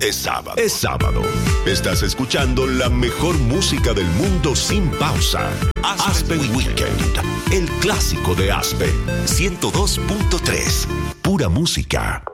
Es sábado. Es sábado. Estás escuchando la mejor música del mundo sin pausa. Aspen Weekend. El clásico de Aspen. 102.3. Pura música.